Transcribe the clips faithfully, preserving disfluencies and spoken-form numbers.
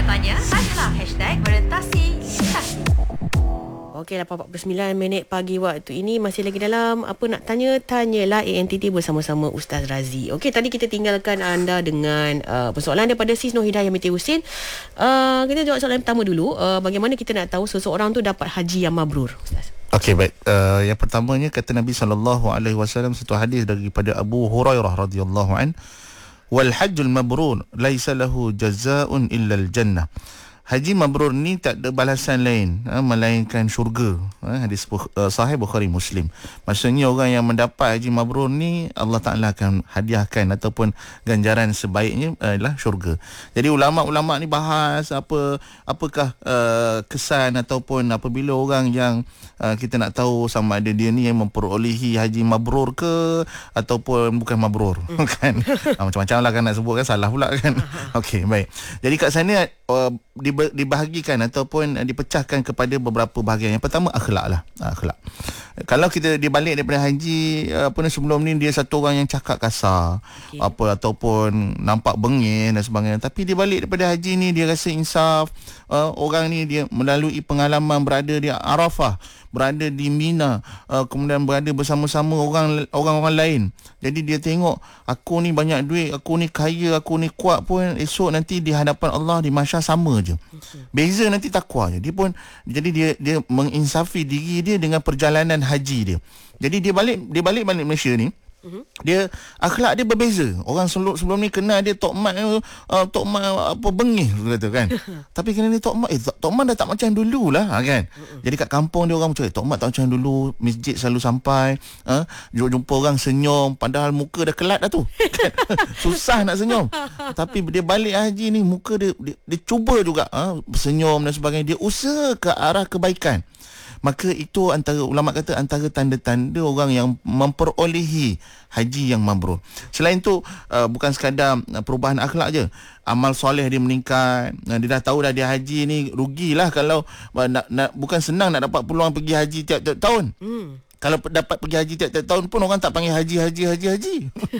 nak tanya, tanyalah hashtag orientasi literasi. Okey, lapan empat puluh sembilan minit pagi waktu ini. Masih lagi dalam apa nak tanya, tanyalah A N T T bersama-sama Ustaz Razi. Okey, tadi kita tinggalkan anda dengan uh, persoalan daripada Sis Nur Hidayah Miti Husin. Uh, kita jawab soalan pertama dulu. Uh, bagaimana kita nak tahu seseorang tu dapat haji yang mabrur, Ustaz? Okey, baik. Uh, yang pertamanya kata Nabi sallallahu alaihi wasallam satu hadis daripada Abu Hurairah radhiyallahu an, wal hajjul mabrur laisa lahu jazaa'un illa al jannah. Haji mabrur ni tak ada balasan lain ha, melainkan syurga. Ha, hadis uh, sahih Bukhari Muslim. Maksudnya orang yang mendapat haji mabrur ni Allah Taala akan hadiahkan ataupun ganjaran sebaiknya adalah syurga. Jadi ulama-ulama ni bahas apa apakah uh, kesan ataupun apabila orang yang uh, kita nak tahu sama ada dia ni yang memperolehi haji mabrur ke ataupun bukan mabrur hmm. kan. Ha, macam-macam lah kan nak sebut kan, salah pula kan. Okey, baik. Jadi kat sana uh, dibahagikan ataupun dipecahkan kepada beberapa bahagian. Yang pertama akhlak lah. Akhlak. Kalau kita dibalik daripada haji apa ni, sebelum ni dia satu orang yang cakap kasar, okay, apa ataupun nampak bengis dan sebagainya, tapi dia balik daripada haji ni dia rasa insaf. Uh, orang ni dia melalui pengalaman berada di Arafah, berada di Mina, uh, kemudian berada bersama-sama orang orang-orang lain. Jadi dia tengok aku ni banyak duit, aku ni kaya, aku ni kuat pun esok nanti di hadapan Allah di mahsyar sama je. Okay. Beza nanti takwa je. Dia pun jadi dia dia menginsafi diri dia dengan perjalanan haji dia. Jadi dia balik dia balik balik Malaysia ni. Uh-huh. Dia akhlak dia berbeza. Orang sebelum sebelum ni kenal dia Tok Mat, uh, Tok Mat apa bengis kata kan. Tapi kena ni Tok Mat, eh Tok Mat dah tak macam dululah kan. Uh-huh. Jadi kat kampung dia orang macam Tok Mat tak macam dulu, masjid selalu sampai, uh, jumpa orang senyum padahal muka dah kelat dah tu. Susah nak senyum. Tapi dia balik haji ni muka dia dia, dia cuba juga uh, senyum dan sebagainya, dia usaha ke arah kebaikan. Maka itu antara ulama kata antara tanda-tanda orang yang memperolehi haji yang mabrur. Selain itu uh, bukan sekadar uh, perubahan akhlak je, amal soleh dia meningkat. Uh, dia dah tahu dah dia haji ni rugilah kalau uh, nak, nak bukan senang nak dapat peluang pergi haji tiap-tiap tahun. Hmm. Kalau dapat pergi haji tiap-tiap tahun pun orang tak panggil haji haji haji haji.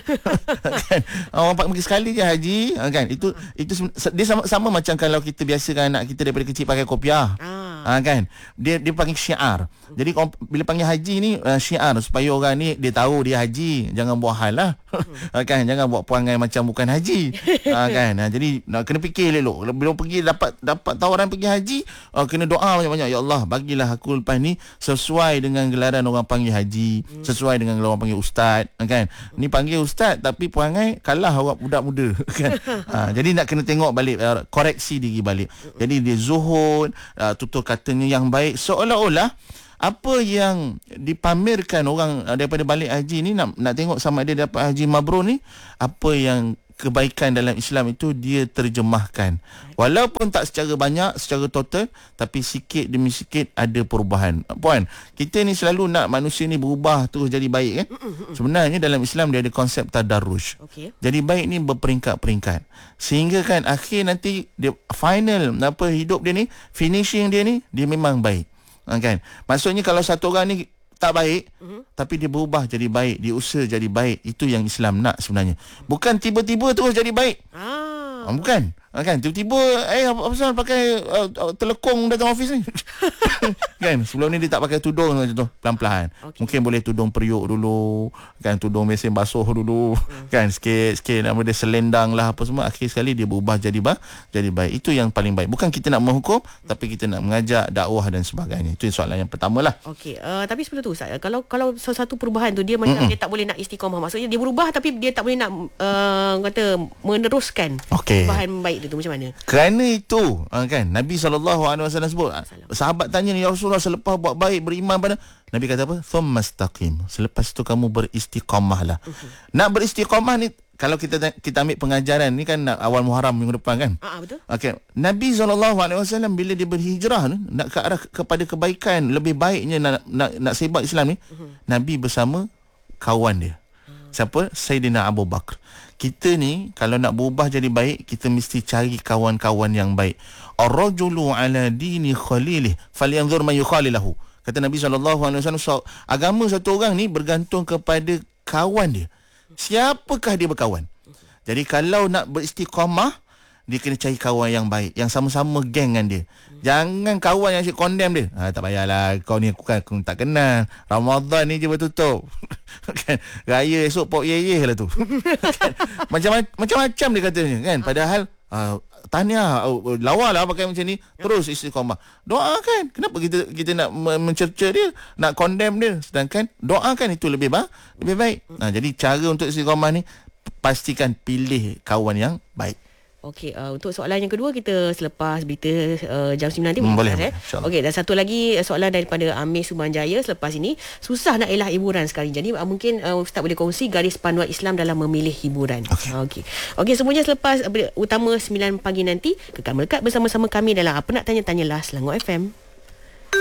Kan? Orang pergi sekali je haji, kan? Itu itu dia sama, sama macam kalau kita biasakan anak kita daripada kecil pakai kopiah. Ah. Ha, kan dia dia panggil syiar. Jadi bila panggil haji ni uh, syiar supaya orang ni dia tahu dia haji, jangan buat hal lah. Kan, jangan buat perangai macam bukan haji. Ha, kan ha, jadi nak kena fikir elok bila pergi dapat dapat tawaran pergi haji, uh, kena doa banyak-banyak, ya Allah bagilah aku lepas ni sesuai dengan gelaran orang panggil haji, sesuai dengan gelaran orang panggil ustaz, kan. Ni panggil ustaz tapi perangai kalah orang budak muda kan. Ha, jadi nak kena tengok balik, uh, koreksi diri balik. Jadi dia zuhud, uh, tutur katanya yang baik, seolah-olah apa yang dipamerkan orang daripada balik haji ni nak nak tengok sama ada dapat haji mabrur ni, apa yang kebaikan dalam Islam itu dia terjemahkan. Walaupun tak secara banyak, secara total, tapi sikit demi sikit ada perubahan. Puan, kita ni selalu nak manusia ni berubah terus jadi baik kan? Sebenarnya dalam Islam dia ada konsep tadarruj. Okay. Jadi baik ni berperingkat-peringkat. Sehingga kan akhir nanti dia final apa hidup dia ni, finishing dia ni dia memang baik. Ha, kan? Maksudnya kalau satu orang ni tak baik, uh-huh, tapi dia berubah jadi baik, dia usaha jadi baik, itu yang Islam nak sebenarnya. Bukan tiba-tiba terus jadi baik. Ah. Bukan. Kan tiba-tiba eh apa pasal pakai uh, telekong datang office ni. Kan sebelum ni dia tak pakai tudung macam tu, pelan-pelan. Okay. Mungkin boleh tudung periuk dulu, kan tudung mesin basuh dulu, hmm, kan sikit-sikit nama dia selendang lah apa semua, akhir sekali dia berubah jadi bah jadi baik. Itu yang paling baik. Bukan kita nak menghukum, hmm, tapi kita nak mengajak dakwah dan sebagainya. Itu soalan yang pertamalah. Okey, uh, tapi sebelum tu Ustaz, kalau kalau satu perubahan tu dia macam mm-mm, dia tak boleh nak istiqamah, maksudnya dia berubah tapi dia tak boleh nak uh, kata meneruskan, okay, perubahan baik itu macam mana? Kerana itu kan Nabi sallallahu alaihi wasallam sebut, sahabat tanya ni, ya Rasulullah selepas buat baik beriman pada, Nabi kata apa? Thummastaqim, selepas tu kamu beristiqamahlah. Uh-huh. Nak beristiqamah ni kalau kita kita ambil pengajaran ni kan awal Muharram minggu depan kan? Ah, betul. Okey, Nabi sallallahu alaihi wasallam bila dia berhijrah ni nak ke arah kepada kebaikan, lebih baiknya nak nak, nak sebat Islam ni, uh-huh, Nabi bersama kawan dia. Uh-huh. Siapa? Sayyidina Abu Bakar. Kita ni kalau nak berubah jadi baik, kita mesti cari kawan-kawan yang baik. Ar-rajulu ala dini khalilih falyanzur man yukhalilahu. Kata Nabi sallallahu alaihi wasallam, so, agama satu orang ni bergantung kepada kawan dia. Siapakah dia berkawan? Jadi kalau nak beristiqamah, dia kena cari kawan yang baik, yang sama-sama geng dengan dia. Jangan kawan yang asyik condemn dia. Ha, tak payahlah, kau ni aku kan aku tak kenal. Ramadan ni je bertutup. Kan? Raya esok pok ye-ye lah tu. Kan? Macam-macam macam-macam dia katanya kan. Padahal uh, tahniah, uh, lawa lah pakai macam ni. Terus istiqamah. Doakan. Kenapa kita kita nak mencerca dia, nak condemn dia, sedangkan doakan itu lebih ba- lebih baik. Nah, jadi cara untuk istiqamah ni, pastikan pilih kawan yang baik. Okey, uh, untuk soalan yang kedua kita selepas berita uh, jam sembilan nanti hmm, boleh, eh. Okey, dan satu lagi soalan daripada Amir Sumanjaya selepas ini. Susah nak elak hiburan sekarang. Jadi uh, mungkin uh, Ustaz boleh kongsi garis panduan Islam dalam memilih hiburan. Okey. Okey. Okey, semuanya selepas uh, utama sembilan pagi nanti. Kekal melekat bersama-sama kami dalam Apa Nak Tanya Tanyalah Selangor F M.